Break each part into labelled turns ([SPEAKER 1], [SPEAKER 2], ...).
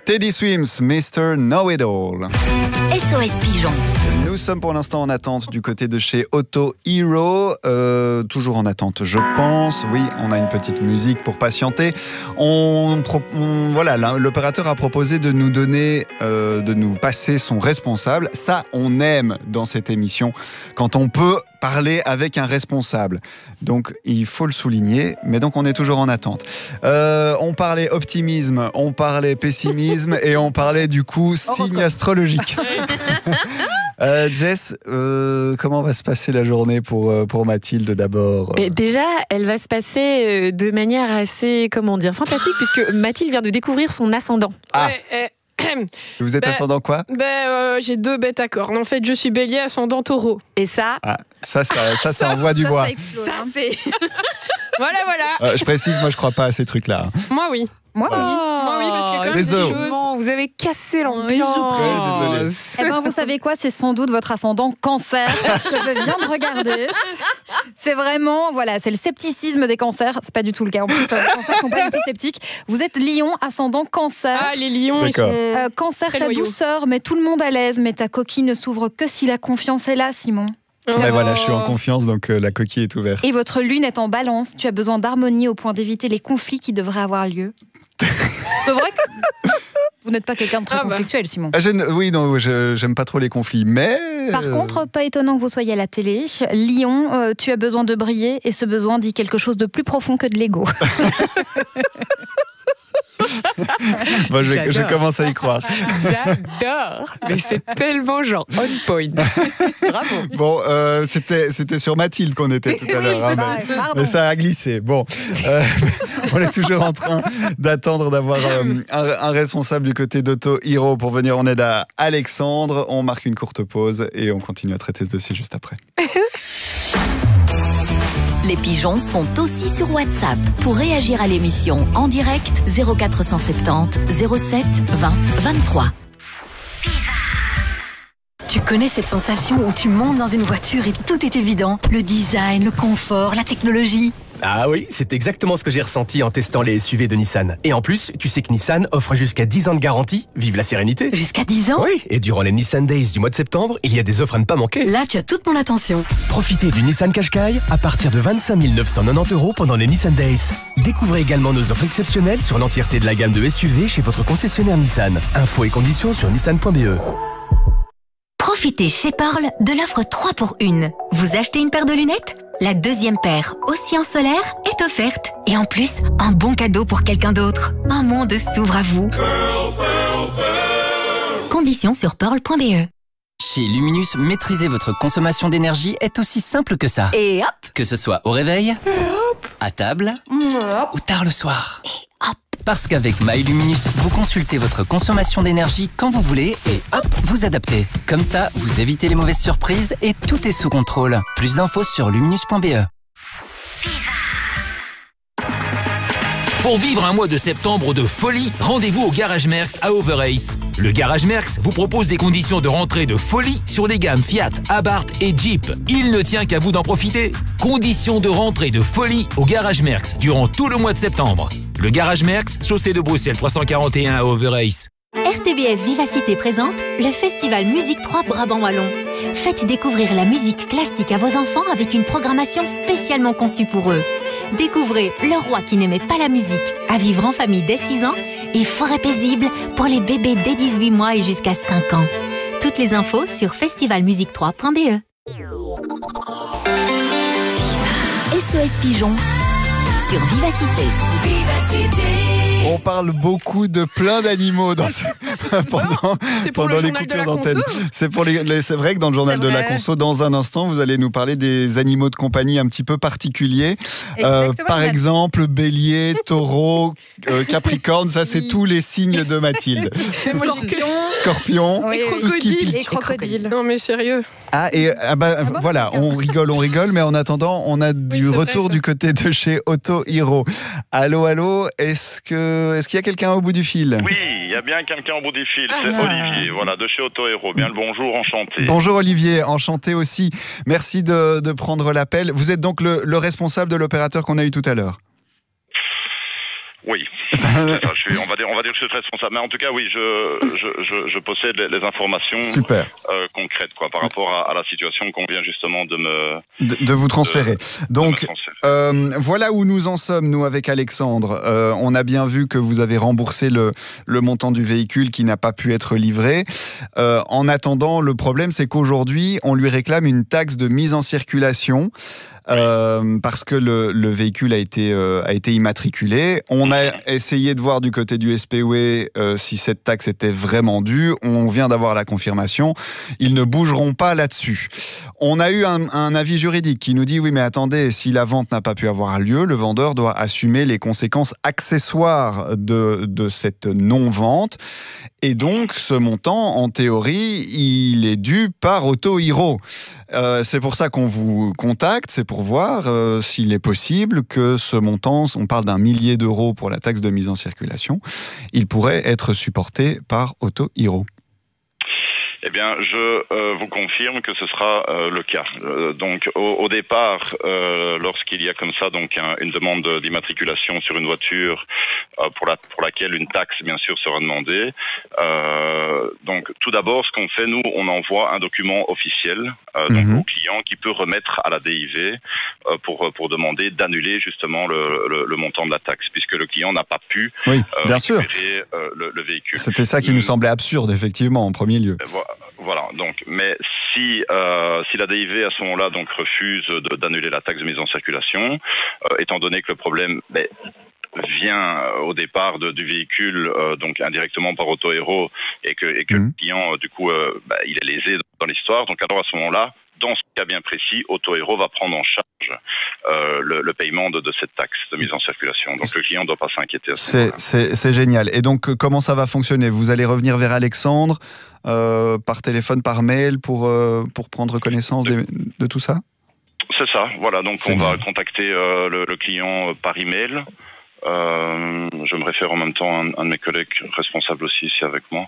[SPEAKER 1] Teddy Swims, Mr. Know-It-All.
[SPEAKER 2] SOS Pigeon.
[SPEAKER 1] Nous sommes pour l'instant en attente du côté de chez Auto Hero. Toujours en attente, je pense. Oui, on a une petite musique pour patienter. Voilà, l'opérateur a proposé de nous donner, de nous passer son responsable. Ça, on aime dans cette émission quand on peut parler avec un responsable. Donc, il faut le souligner, mais donc on est toujours en attente. On parlait optimisme, on parlait pessimisme et on parlait du coup signe astrologique. Jess, comment va se passer la journée pour Mathilde d'abord?
[SPEAKER 3] Déjà, elle va se passer de manière assez, fantastique, puisque Mathilde vient de découvrir son ascendant.
[SPEAKER 1] Ah. Vous êtes ascendant quoi?
[SPEAKER 4] J'ai 2 bêtes à cornes. En fait, je suis bélier, ascendant taureau.
[SPEAKER 3] Et ça...
[SPEAKER 1] Ça envoie du bois.
[SPEAKER 4] Ça, c'est... Voilà.
[SPEAKER 1] Je précise, moi je crois pas à ces trucs-là.
[SPEAKER 4] Moi, oui.
[SPEAKER 3] Moi
[SPEAKER 4] oui, parce que comme
[SPEAKER 1] Désolé.
[SPEAKER 4] des choses...
[SPEAKER 3] Vous avez cassé l'ambiance.
[SPEAKER 1] Désolé.
[SPEAKER 5] Vous savez quoi? C'est sans doute votre ascendant cancer, parce que je viens de regarder. C'est vraiment, c'est le scepticisme des cancers. C'est pas du tout le cas. En plus, les cancers sont pas du tout sceptiques. Vous êtes lion, ascendant cancer.
[SPEAKER 4] Ah, les lions, ils sont...
[SPEAKER 5] Cancer,
[SPEAKER 4] très
[SPEAKER 5] ta
[SPEAKER 4] loyaux.
[SPEAKER 5] douceur, mais tout le monde à l'aise. Mais ta coquille ne s'ouvre que si la confiance est là, Simon.
[SPEAKER 1] Voilà, je suis en confiance, donc la coquille est ouverte.
[SPEAKER 5] Et votre lune est en balance. Tu as besoin d'harmonie au point d'éviter les conflits qui devraient avoir lieu. C'est vrai que vous n'êtes pas quelqu'un de très conflictuel, Simon.
[SPEAKER 1] J'aime pas trop les conflits, mais...
[SPEAKER 5] Par contre, pas étonnant que vous soyez à la télé. Lion, tu as besoin de briller et ce besoin dit quelque chose de plus profond que de l'ego.
[SPEAKER 1] Je commence à y croire.
[SPEAKER 3] J'adore. Mais c'est tellement on point. Bravo.
[SPEAKER 1] Bon, c'était sur Mathilde qu'on était tout à l'heure. Mais ça a glissé. Bon, on est toujours en train d'attendre d'avoir un responsable du côté d'Auto Hero pour venir en aide à Alexandre. On marque une courte pause et on continue à traiter ce dossier juste après.
[SPEAKER 2] Les pigeons sont aussi sur WhatsApp. Pour réagir à l'émission en direct, 0470 07 20 23.
[SPEAKER 6] Tu connais cette sensation où tu montes dans une voiture et tout est évident? Le design, le confort, la technologie.
[SPEAKER 7] Ah oui, c'est exactement ce que j'ai ressenti en testant les SUV de Nissan. Et en plus, tu sais que Nissan offre jusqu'à 10 ans de garantie. Vive la sérénité.
[SPEAKER 6] Jusqu'à 10 ans?
[SPEAKER 7] Oui, et durant les Nissan Days du mois de septembre, il y a des offres à ne pas manquer.
[SPEAKER 6] Là, tu as toute mon attention.
[SPEAKER 7] Profitez du Nissan Qashqai à partir de 25 990 € pendant les Nissan Days. Découvrez également nos offres exceptionnelles sur l'entièreté de la gamme de SUV chez votre concessionnaire Nissan. Infos et conditions sur nissan.be.
[SPEAKER 2] Profitez chez Pearl de l'offre 3 pour 1. Vous achetez une paire de lunettes? La deuxième paire, aussi en solaire, est offerte. Et en plus, un bon cadeau pour quelqu'un d'autre. Un monde s'ouvre à vous. Pearl, Pearl, Pearl. Conditions sur pearl.be.
[SPEAKER 8] Chez Luminus, maîtriser votre consommation d'énergie est aussi simple que ça.
[SPEAKER 6] Et hop!
[SPEAKER 8] Que ce soit au réveil, à table ou tard le soir. Parce qu'avec MyLuminus, vous consultez votre consommation d'énergie quand vous voulez et hop, vous adaptez. Comme ça, vous évitez les mauvaises surprises et tout est sous contrôle. Plus d'infos sur luminus.be.
[SPEAKER 9] Pour vivre un mois de septembre de folie, rendez-vous au Garage Merckx à Overace. Le Garage Merckx vous propose des conditions de rentrée de folie sur les gammes Fiat, Abarth et Jeep. Il ne tient qu'à vous d'en profiter. Conditions de rentrée de folie au Garage Merckx durant tout le mois de septembre. Le Garage Merckx, chaussée de Bruxelles 341 à Overace.
[SPEAKER 2] RTBF Vivacité présente le festival Musique 3 Brabant Wallon. Faites découvrir la musique classique à vos enfants avec une programmation spécialement conçue pour eux. Découvrez Le Roi qui n'aimait pas la musique, à vivre en famille dès 6 ans, et Forêt paisible pour les bébés dès 18 mois et jusqu'à 5 ans. Toutes les infos sur festivalmusique3.be. SOS Pigeon sur Vivacité.
[SPEAKER 1] On parle beaucoup de plein d'animaux pendant les coupures d'antenne. C'est vrai que dans le journal de la conso, dans un instant, vous allez nous parler des animaux de compagnie un petit peu particuliers. Par exemple, bélier, taureau, capricorne, ça c'est tous les signes de Mathilde. Scorpion, tout ce qui pique.
[SPEAKER 5] Et crocodile.
[SPEAKER 4] Non mais sérieux.
[SPEAKER 1] Voilà, on rigole, mais en attendant, on a du retour du côté de chez Auto Hero. Allô, est-ce qu'il y a quelqu'un au bout du fil?
[SPEAKER 10] Oui, il y a bien quelqu'un au bout du fil, c'est Olivier, voilà, de chez Auto Hero. Bien le bonjour, enchanté.
[SPEAKER 1] Bonjour Olivier, enchanté aussi. Merci de prendre l'appel. Vous êtes donc le responsable de l'opérateur qu'on a eu tout à l'heure?
[SPEAKER 10] Oui. On va dire que je suis responsable. Mais en tout cas, oui, je possède les informations concrètes, quoi, par rapport à la situation qu'on vient justement de
[SPEAKER 1] vous transférer. Donc, voilà où nous en sommes, nous, avec Alexandre. On a bien vu que vous avez remboursé le montant du véhicule qui n'a pas pu être livré. En attendant, le problème, c'est qu'aujourd'hui, on lui réclame une taxe de mise en circulation. Parce que le véhicule a été immatriculé. On a essayé de voir du côté du SPOE si cette taxe était vraiment due. On vient d'avoir la confirmation. Ils ne bougeront pas là-dessus. On a eu un avis juridique qui nous dit oui, mais attendez, si la vente n'a pas pu avoir lieu, le vendeur doit assumer les conséquences accessoires de cette non-vente. Et donc, ce montant, en théorie, il est dû par Auto Hero. C'est pour ça qu'on vous contacte, c'est pour voir s'il est possible que ce montant, on parle d'1 millier d'euros pour la taxe de mise en circulation, il pourrait être supporté par Auto Hero.
[SPEAKER 10] Eh bien, je vous confirme que ce sera le cas. Donc, au départ, lorsqu'il y a comme ça donc une demande d'immatriculation sur une voiture pour laquelle une taxe, bien sûr, sera demandée. Donc, tout d'abord, ce qu'on fait, nous, on envoie un document officiel donc au client qui peut remettre à la DIV pour demander d'annuler justement le montant de la taxe, puisque le client n'a pas pu récupérer le véhicule.
[SPEAKER 1] C'était ça qui nous semblait absurde, effectivement, en premier lieu.
[SPEAKER 10] Voilà, donc, mais si la DIV à ce moment-là donc refuse d'annuler la taxe de mise en circulation, étant donné que le problème vient au départ du véhicule donc indirectement par Auto Hero et que le client du coup il est lésé dans l'histoire, donc alors à ce moment-là, dans ce cas bien précis, Auto Hero va prendre en charge le paiement de cette taxe de mise en circulation. Donc le client ne doit pas s'inquiéter à ce moment-là.
[SPEAKER 1] C'est génial. Et donc comment ça va fonctionner? Vous allez revenir vers Alexandre par téléphone, par mail pour prendre connaissance de tout ça?
[SPEAKER 10] C'est ça, voilà. Donc on va contacter le client par email. Je me réfère en même temps à un de mes collègues responsables aussi ici avec moi.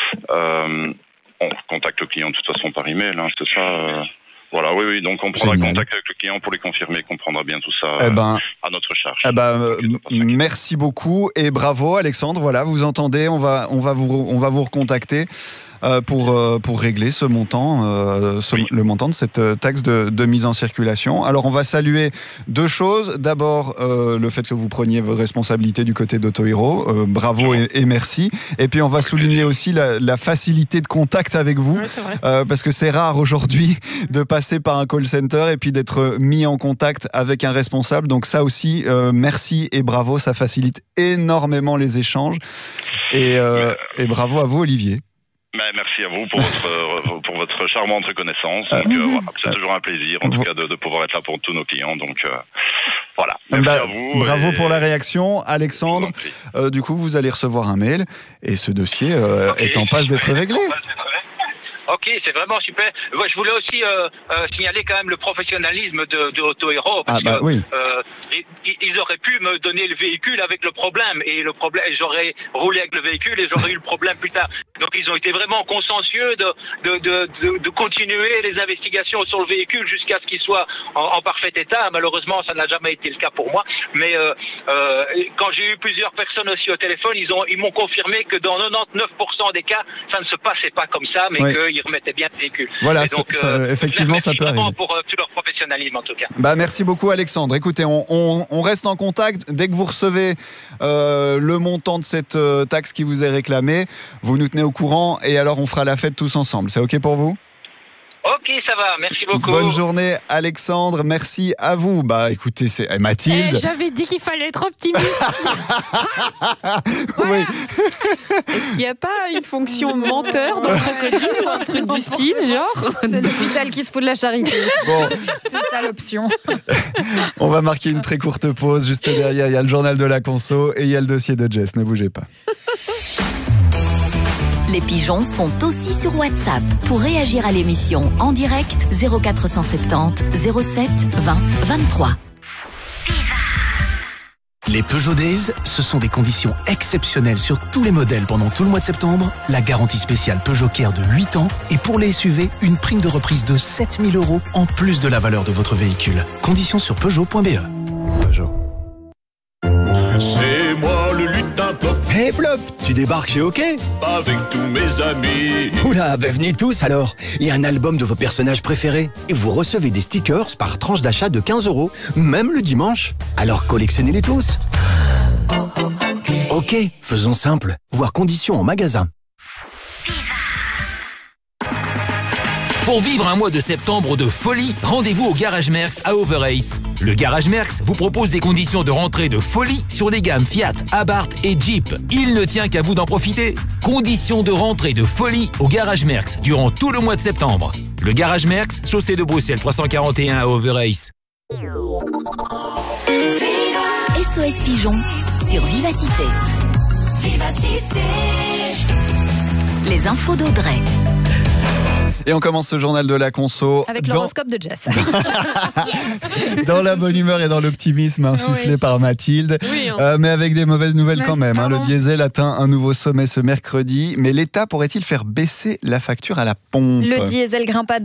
[SPEAKER 10] On contacte le client de toute façon par email, hein, c'est ça. Voilà, oui, donc on prendra contact avec le client pour lui confirmer qu'on prendra bien tout ça à notre charge.
[SPEAKER 1] Merci beaucoup et bravo Alexandre. Voilà, vous entendez, on va vous recontacter pour régler ce montant, le montant de cette taxe de mise en circulation. Alors on va saluer deux choses. D'abord le fait que vous preniez vos responsabilités du côté d'Auto Hero. Bravo et merci. Et puis on va souligner aussi la facilité de contact avec vous, parce que c'est rare aujourd'hui de passer par un call center et puis d'être mis en contact avec un responsable. Donc ça aussi, merci et bravo, ça facilite énormément les échanges. Et bravo à vous Olivier.
[SPEAKER 10] Merci à vous pour votre charmante reconnaissance. Donc, voilà, c'est toujours un plaisir, en tout cas, de pouvoir être là pour tous nos clients. Donc, voilà. Merci à vous.
[SPEAKER 1] Bravo pour la réaction, Alexandre. Du coup, vous allez recevoir un mail et ce dossier est en passe d'être réglé.
[SPEAKER 11] Ok, c'est vraiment super. Je voulais aussi signaler quand même le professionnalisme de Auto Hero. Parce ils auraient pu me donner le véhicule avec le problème. Et le problème, j'aurais roulé avec le véhicule et j'aurais eu le problème plus tard. Donc ils ont été vraiment consciencieux de continuer les investigations sur le véhicule jusqu'à ce qu'il soit en parfait état. Malheureusement, ça n'a jamais été le cas pour moi. Mais quand j'ai eu plusieurs personnes aussi au téléphone, ils m'ont confirmé que dans 99% des cas, ça ne se passait pas comme ça, mais qu'ils remettaient bien le véhicule.
[SPEAKER 1] Voilà, donc, effectivement, ça peut arriver.
[SPEAKER 11] Pour tout leur professionnalisme, en tout cas.
[SPEAKER 1] Merci beaucoup, Alexandre. Écoutez, on reste en contact. Dès que vous recevez le montant de cette taxe qui vous est réclamée, vous nous tenez au courant et alors on fera la fête tous ensemble. C'est OK pour vous ?
[SPEAKER 11] Ok, ça va, merci beaucoup.
[SPEAKER 1] Bonne journée, Alexandre, merci à vous. Écoutez, c'est Mathilde.
[SPEAKER 4] J'avais dit qu'il fallait être optimiste.
[SPEAKER 3] Oui. Est-ce qu'il n'y a pas une fonction menteur dans le crocodile ou un truc du style, genre?
[SPEAKER 5] C'est l'hôpital qui se fout de la charité.
[SPEAKER 1] Bon.
[SPEAKER 5] C'est ça l'option.
[SPEAKER 1] On va marquer une très courte pause. Juste derrière, il y a le journal de la conso et il y a le dossier de Jess. Ne bougez pas.
[SPEAKER 2] Les pigeons sont aussi sur WhatsApp. Pour réagir à l'émission en direct, 0470 07 20 23.
[SPEAKER 7] Les Peugeot Days, ce sont des conditions exceptionnelles sur tous les modèles pendant tout le mois de septembre. La garantie spéciale Peugeot Care de 8 ans et pour les SUV, une prime de reprise de 7 000 € en plus de la valeur de votre véhicule. Conditions sur Peugeot.be. Peugeot.
[SPEAKER 12] C'est moi le lutin Hey Plop, tu débarques chez OK?
[SPEAKER 13] Avec tous mes amis.
[SPEAKER 12] Oula, venez tous alors. Il y a un album de vos personnages préférés. Et vous recevez des stickers par tranche d'achat de 15 €, même le dimanche. Alors collectionnez-les tous. OK, faisons simple. Voir conditions en magasin.
[SPEAKER 9] Pour vivre un mois de septembre de folie, rendez-vous au Garage Merckx à Overace. Le Garage Merckx vous propose des conditions de rentrée de folie sur les gammes Fiat, Abarth et Jeep. Il ne tient qu'à vous d'en profiter. Conditions de rentrée de folie au Garage Merckx durant tout le mois de septembre. Le Garage Merckx, chaussée de Bruxelles 341 à Overace.
[SPEAKER 2] SOS Pigeon sur Vivacité. Les infos d'Audrey.
[SPEAKER 1] Et on commence ce journal de la conso
[SPEAKER 5] avec l'horoscope de Jess.
[SPEAKER 1] Dans la bonne humeur et dans l'optimisme insufflé par Mathilde, mais avec des mauvaises nouvelles quand même. Le diesel atteint un nouveau sommet ce mercredi, mais l'État pourrait-il faire baisser la facture à la pompe?
[SPEAKER 5] Le diesel grimpe à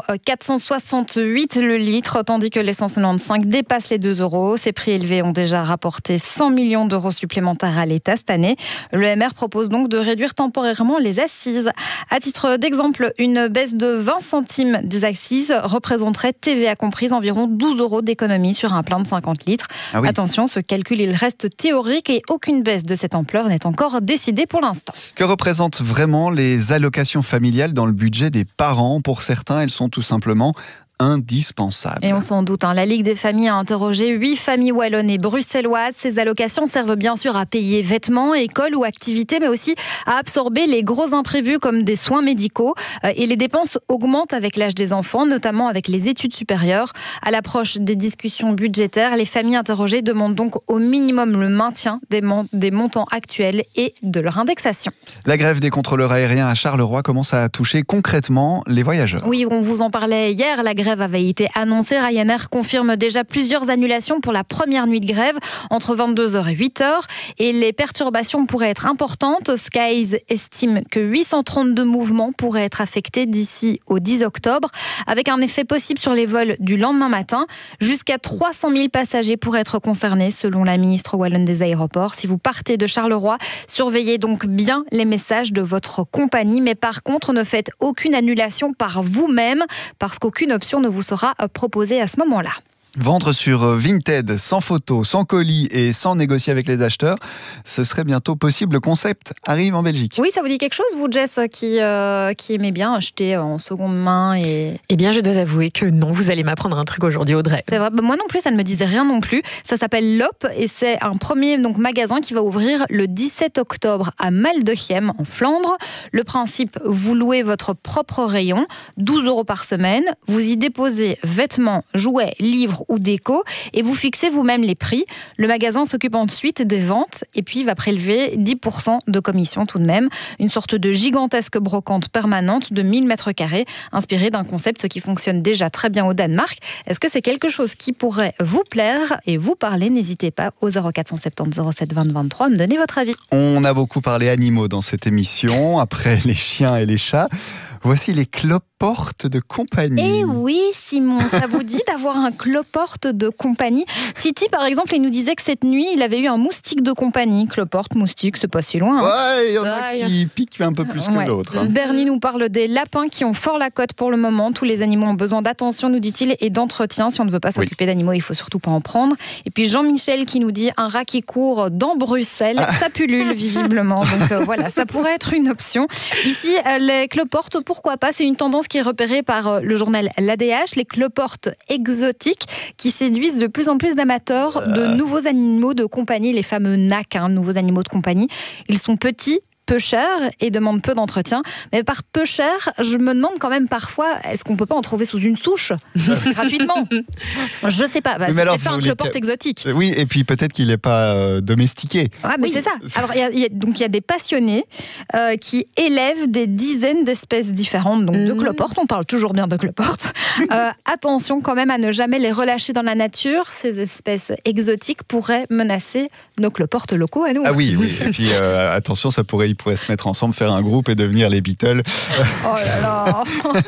[SPEAKER 5] 2,468 € le litre, tandis que l'essence 95 dépasse les 2 €. Ces prix élevés ont déjà rapporté 100 millions d'euros supplémentaires à l'État cette année. Le MR propose donc de réduire temporairement les assises. À titre d'exemple, une baisse de 20 centimes des accises représenterait, TVA comprise, environ 12 € d'économie sur un plein de 50 litres. Ah oui. Attention, ce calcul il reste théorique et aucune baisse de cette ampleur n'est encore décidée pour l'instant.
[SPEAKER 1] Que représentent vraiment les allocations familiales dans le budget des parents? Pour certains, elles sont tout simplement indispensable.
[SPEAKER 5] Et on s'en doute, la Ligue des familles a interrogé 8 familles wallonnes et bruxelloises. Ces allocations servent bien sûr à payer vêtements, écoles ou activités, mais aussi à absorber les gros imprévus comme des soins médicaux. Et les dépenses augmentent avec l'âge des enfants, notamment avec les études supérieures. À l'approche des discussions budgétaires, les familles interrogées demandent donc au minimum le maintien des montants actuels et de leur indexation.
[SPEAKER 1] La grève des contrôleurs aériens à Charleroi commence à toucher concrètement les voyageurs.
[SPEAKER 5] Oui, on vous en parlait hier, la grève avait été annoncée. Ryanair confirme déjà plusieurs annulations pour la première nuit de grève entre 22h et 8h. Et les perturbations pourraient être importantes. Skies estime que 832 mouvements pourraient être affectés d'ici au 10 octobre, avec un effet possible sur les vols du lendemain matin. Jusqu'à 300 000 passagers pourraient être concernés, selon la ministre wallonne des aéroports. Si vous partez de Charleroi, surveillez donc bien les messages de votre compagnie. Mais par contre, ne faites aucune annulation par vous-même, parce qu'aucune option ne vous sera proposée à ce moment-là.
[SPEAKER 1] Vendre sur Vinted, sans photo, sans colis et sans négocier avec les acheteurs, ce serait bientôt possible. Le concept arrive en Belgique.
[SPEAKER 5] Oui, ça vous dit quelque chose, vous, Jess, qui aimait bien acheter en seconde main
[SPEAKER 3] Eh bien, je dois avouer que non, vous allez m'apprendre un truc aujourd'hui, Audrey.
[SPEAKER 5] C'est vrai, moi non plus, ça ne me disait rien non plus. Ça s'appelle Lop et c'est un premier magasin qui va ouvrir le 17 octobre à Maldechem, en Flandre. Le principe, vous louez votre propre rayon, 12 € par semaine. Vous y déposez vêtements, jouets, livres ou déco et vous fixez vous-même les prix. Le magasin s'occupe ensuite des ventes et puis va prélever 10% de commission tout de même. Une sorte de gigantesque brocante permanente de 1000 mètres carrés inspirée d'un concept qui fonctionne déjà très bien au Danemark. Est-ce que c'est quelque chose qui pourrait vous plaire et vous parler? N'hésitez pas au 0470 07 20 23 à me donner votre avis.
[SPEAKER 1] On a beaucoup parlé animaux dans cette émission, après les chiens et les chats. Voici les cloportes de compagnie.
[SPEAKER 5] Eh oui, Simon, ça vous dit d'avoir un cloporte de compagnie? Titi, par exemple, il nous disait que cette nuit, il avait eu un moustique de compagnie. Cloporte, moustique, c'est pas si loin.
[SPEAKER 1] Ouais, il y en a qui piquent un peu plus que d'autres.
[SPEAKER 5] Bernie nous parle des lapins qui ont fort la cote pour le moment. Tous les animaux ont besoin d'attention, nous dit-il, et d'entretien. Si on ne veut pas s'occuper d'animaux, il faut surtout pas en prendre. Et puis Jean-Michel qui nous dit un rat qui court dans Bruxelles, ça pullule visiblement. Donc voilà, ça pourrait être une option. Ici, les cloportes, pourquoi pas? C'est une tendance qui est repérée par le journal L'ADH, les cloportes exotiques qui séduisent de plus en plus d'amateurs de nouveaux animaux de compagnie, les fameux NAC, nouveaux animaux de compagnie. Ils sont petits, peu cher et demande peu d'entretien. Mais par peu cher, je me demande quand même parfois, est-ce qu'on peut pas en trouver sous une souche gratuitement? Je sais pas. C'est peut-être pas un cloporte exotique.
[SPEAKER 1] Oui, et puis peut-être qu'il n'est pas domestiqué.
[SPEAKER 5] Ah, mais c'est ça. Alors il y a des passionnés qui élèvent des dizaines d'espèces différentes, donc de cloportes. On parle toujours bien de cloportes. Attention quand même à ne jamais les relâcher dans la nature. Ces espèces exotiques pourraient menacer nos cloportes locaux à nous.
[SPEAKER 1] Ah oui. Et puis attention, ils pourraient se mettre ensemble, faire un groupe et devenir les Beatles.
[SPEAKER 5] Oh là là.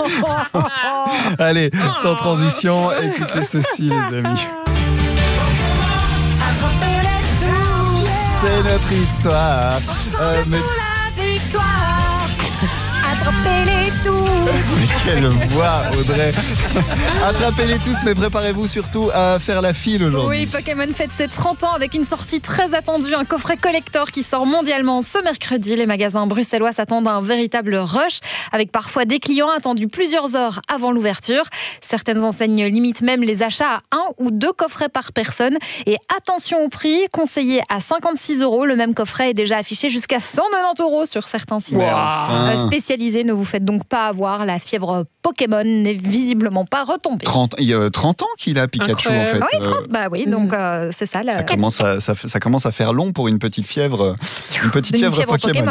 [SPEAKER 1] Allez, sans transition, écoutez ceci, les amis. C'est notre histoire.
[SPEAKER 5] Mais... la victoire. Attrapez-les tous.
[SPEAKER 1] Mais quelle voix, Audrey. Attrapez-les tous, mais préparez-vous surtout à faire la file aujourd'hui.
[SPEAKER 5] Oui, Pokémon fête ses 30 ans avec une sortie très attendue, un coffret collector qui sort mondialement ce mercredi. Les magasins bruxellois s'attendent à un véritable rush, avec parfois des clients attendus plusieurs heures avant l'ouverture. Certaines enseignes limitent même les achats à 1 ou 2 coffrets par personne. Et attention au prix, conseillé à 56 €. Le même coffret est déjà affiché jusqu'à 190 € sur certains sites.
[SPEAKER 1] Enfin.
[SPEAKER 5] Spécialisés, ne vous faites donc pas avoir. La fièvre Pokémon n'est visiblement pas retombée.
[SPEAKER 1] 30 ans qu'il a, Pikachu, en fait.
[SPEAKER 5] Oui, 30, bah oui, donc c'est ça.
[SPEAKER 1] Ça commence à faire long pour une petite fièvre. Une petite fièvre Pokémon.